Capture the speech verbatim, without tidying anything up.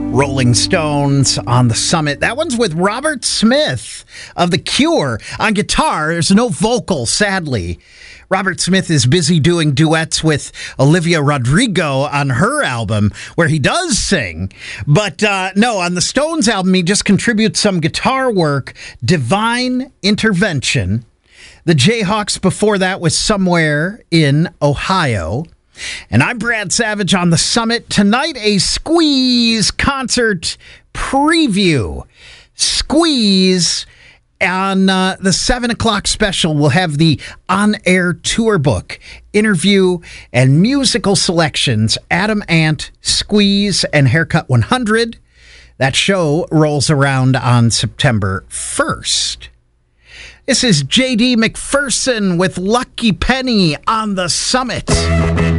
Rolling Stones on the Summit. That one's with Robert Smith of The Cure on guitar. There's no vocal, sadly. Robert Smith is busy doing duets with Olivia Rodrigo on her album, where he does sing. But uh, no, on the Stones album, he just contributes some guitar work. Divine Intervention. The Jayhawks before that was Somewhere in Ohio. And I'm Brad Savage on the Summit. Tonight, a Squeeze concert preview. Squeeze on uh, the seven o'clock special. We'll have the on-air tour book, interview, and musical selections. Adam Ant, Squeeze, and Haircut one hundred. That show rolls around on September first. This is J D McPherson with Lucky Penny on the Summit.